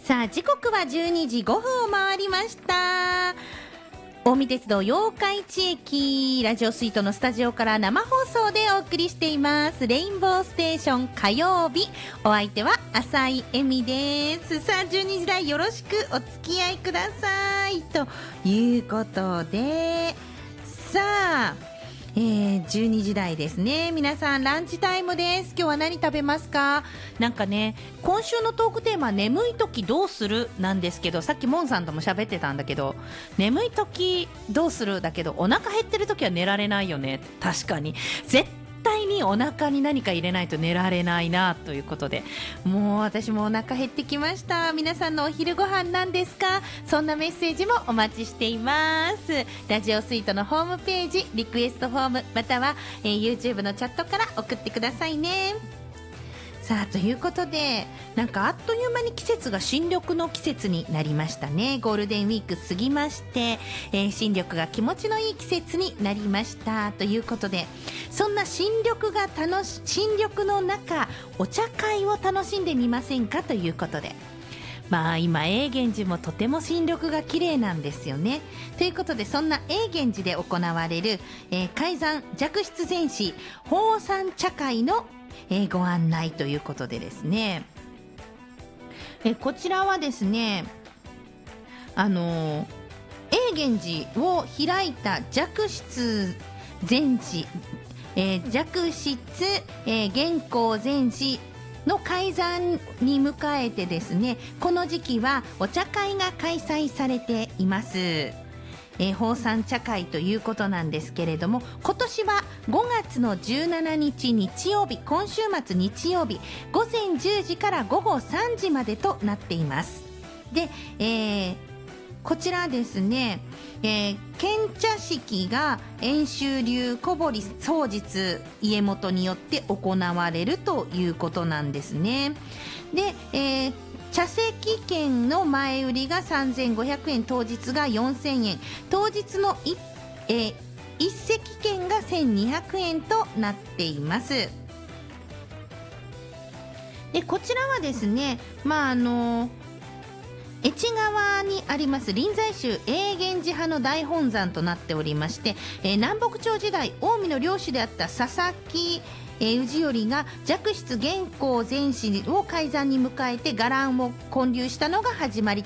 さあ時刻は12時5分を回りました。近江鉄道八日市駅ラジオスイートのスタジオから生放送でお送りしていますレインボーステーション火曜日、お相手は浅井恵美です。さあ12時台よろしくお付き合いくださいということで、さあ12時台ですね。皆さんランチタイムです。今日は何食べますか？なんかね、今週のトークテーマ眠い時どうするなんですけど、さっきモンさんとも喋ってたんだけど、眠い時どうするだけどお腹減ってる時は寝られないよね。確かに絶対にお腹に何か入れないと寝られないなということで、もう私もお腹減ってきました。皆さんのお昼ご飯なんですか？そんなメッセージもお待ちしています。ラジオスイートのホームページリクエストフォームまたは、YouTube のチャットから送ってくださいね。さあということで、なんかあっという間に季節が新緑の季節になりましたね。ゴールデンウィーク過ぎまして、新緑が気持ちのいい季節になりましたということで、そんな新緑の中お茶会を楽しんでみませんかということで、まあ今永源寺もとても新緑が綺麗なんですよね。ということで、そんな永源寺で行われる、開山若出禅師宝山茶会のご案内ということでですね、こちらはですね、永源寺を開いた若出禅師、若出、元光禅師の開山に迎えてですね、この時期はお茶会が開催されています。宝山茶会ということなんですけれども、今年は5月の17日日曜日、今週末日曜日午前10時から午後3時までとなっています。で、こちらですね、献茶式が遠州流小堀宗実家元によって行われるということなんですね。で、茶席券の前売りが3500円、当日が4000円、当日の一席券が1200円となっています。でこちらはですね、越川にあります臨済宗永源寺派の大本山となっておりまして、南北朝時代近江の領主であった佐々木氏頼が若出元光禅師を開山に迎えて伽藍を建立したのが始まり